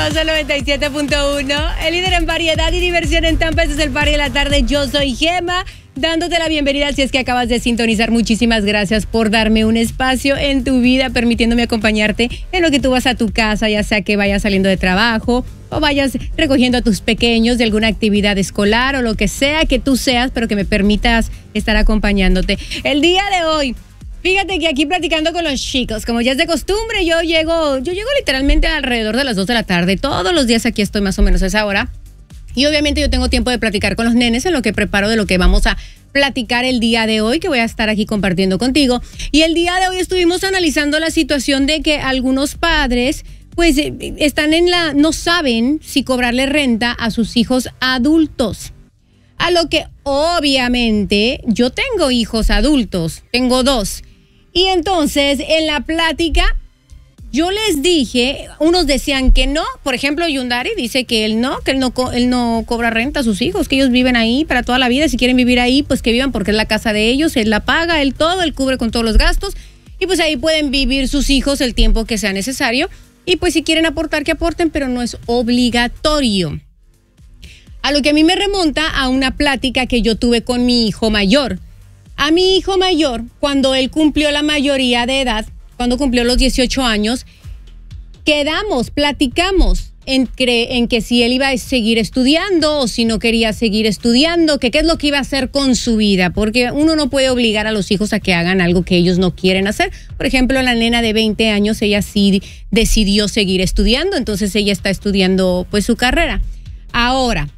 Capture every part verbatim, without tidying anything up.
Sol noventa y siete punto uno, el líder en variedad y diversión en Tampa. Este es el Party de la Tarde. Yo soy Gema, dándote la bienvenida si es que acabas de sintonizar. Muchísimas gracias por darme un espacio en tu vida, permitiéndome acompañarte en lo que tú vas a tu casa, ya sea que vayas saliendo de trabajo o vayas recogiendo a tus pequeños de alguna actividad escolar o lo que sea que tú seas, pero que me permitas estar acompañándote. El día de hoy, fíjate que aquí platicando con los chicos, como ya es de costumbre, yo llego, yo llego literalmente alrededor de las dos de la tarde. Todos los días aquí estoy más o menos a esa hora. Y obviamente yo tengo tiempo de platicar con los nenes en lo que preparo de lo que vamos a platicar el día de hoy, que voy a estar aquí compartiendo contigo. Y el día de hoy estuvimos analizando la situación de que algunos padres pues están en la, no saben si cobrarle renta a sus hijos adultos. A lo que obviamente yo tengo hijos adultos, tengo dos. Y entonces en la plática yo les dije, unos decían que no, por ejemplo Yundari dice que él no, que él no, él no cobra renta a sus hijos, que ellos viven ahí para toda la vida, si quieren vivir ahí pues que vivan porque es la casa de ellos, él la paga, él todo, él cubre con todos los gastos y pues ahí pueden vivir sus hijos el tiempo que sea necesario y pues si quieren aportar que aporten, pero no es obligatorio. A lo que a mí me remonta a una plática que yo tuve con mi hijo mayor. A mi hijo mayor, cuando él cumplió la mayoría de edad, cuando cumplió los dieciocho años, quedamos, platicamos en, cre- en que si él iba a seguir estudiando o si no quería seguir estudiando, que qué es lo que iba a hacer con su vida, porque uno no puede obligar a los hijos a que hagan algo que ellos no quieren hacer. Por ejemplo, la nena de veinte años, ella sí decidió seguir estudiando, entonces ella está estudiando pues su carrera. Ahora,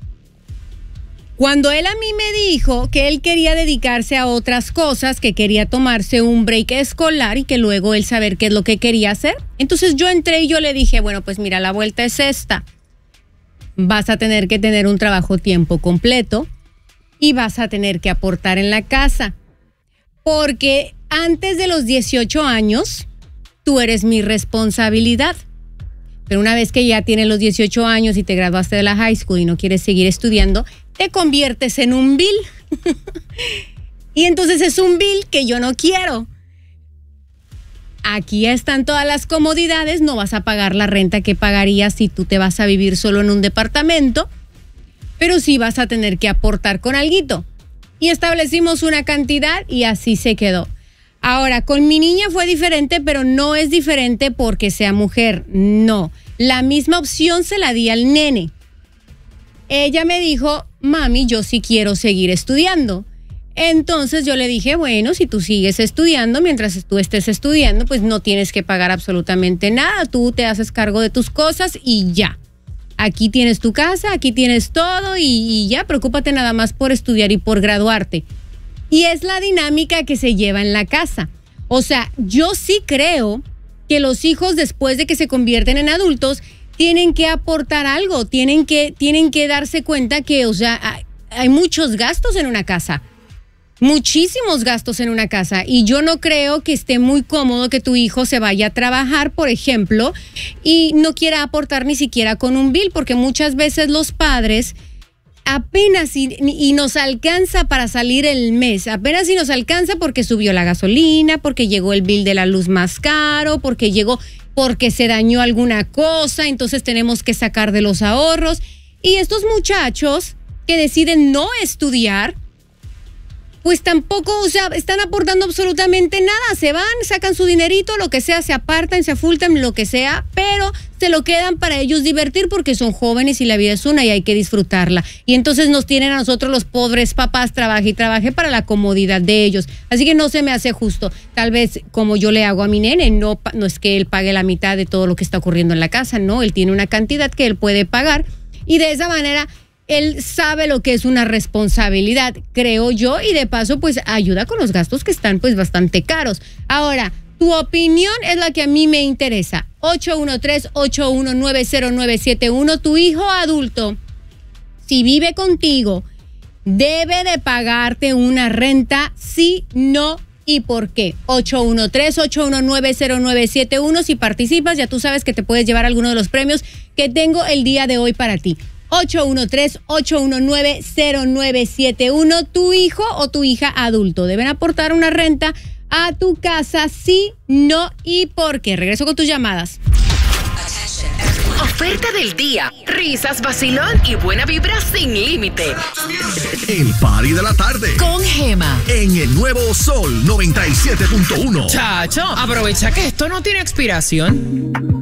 cuando él a mí me dijo que él quería dedicarse a otras cosas, que quería tomarse un break escolar y que luego él saber qué es lo que quería hacer, entonces yo entré y yo le dije, bueno, pues mira, la vuelta es esta. Vas a tener que tener un trabajo tiempo completo y vas a tener que aportar en la casa. Porque antes de los dieciocho años, tú eres mi responsabilidad. Pero una vez que ya tienes los dieciocho años y te graduaste de la high school y no quieres seguir estudiando, te conviertes en un bill. Y entonces es un bill que yo no quiero. Aquí están todas las comodidades, no vas a pagar la renta que pagarías si tú te vas a vivir solo en un departamento, pero sí vas a tener que aportar con alguito. Y establecimos una cantidad y así se quedó. Ahora, con mi niña fue diferente, pero no es diferente porque sea mujer, no. La misma opción se la di al nene. Ella me dijo, mami, yo sí quiero seguir estudiando. Entonces yo le dije, bueno, si tú sigues estudiando, mientras tú estés estudiando, pues no tienes que pagar absolutamente nada. Tú te haces cargo de tus cosas y ya. Aquí tienes tu casa, aquí tienes todo y, y ya, preocúpate nada más por estudiar y por graduarte. Y es la dinámica que se lleva en la casa. O sea, yo sí creo que los hijos, después de que se convierten en adultos, tienen que aportar algo, tienen que, tienen que darse cuenta que, o sea, hay, hay muchos gastos en una casa, muchísimos gastos en una casa, y yo no creo que esté muy cómodo que tu hijo se vaya a trabajar, por ejemplo, y no quiera aportar ni siquiera con un bill, porque muchas veces los padres apenas y, y nos alcanza para salir el mes, apenas si nos alcanza porque subió la gasolina, porque llegó el bill de la luz más caro, porque llegó, porque se dañó alguna cosa, entonces tenemos que sacar de los ahorros. Y estos muchachos que deciden no estudiar, pues tampoco, o sea, están aportando absolutamente nada. Se van, sacan su dinerito, lo que sea, se apartan, se afultan, lo que sea, pero se lo quedan para ellos divertir porque son jóvenes y la vida es una y hay que disfrutarla. Y entonces nos tienen a nosotros los pobres papás, trabaje y trabaje para la comodidad de ellos. Así que no se me hace justo. Tal vez como yo le hago a mi nene, no, no es que él pague la mitad de todo lo que está ocurriendo en la casa, no, él tiene una cantidad que él puede pagar y de esa manera él sabe lo que es una responsabilidad, creo yo, y de paso pues ayuda con los gastos que están pues bastante caros. Ahora, tu opinión es la que a mí me interesa. ocho uno tres, ocho uno nueve, cero nueve siete uno. Tu hijo adulto, si vive contigo, debe de pagarte una renta, sí, no y por qué. ocho uno tres, ocho uno nueve, cero nueve siete uno. Si participas, ya tú sabes que te puedes llevar alguno de los premios que tengo el día de hoy para ti. ocho uno tres, ocho uno nueve, cero nueve siete uno. Tu hijo o tu hija adulto deben aportar una renta a tu casa, sí, no y por qué. Regreso con tus llamadas. Oferta del día. Risas, vacilón y buena vibra sin límite. El party de la tarde. Con Gema. En el nuevo Sol noventa y siete punto uno. Chacho, aprovecha que esto no tiene expiración.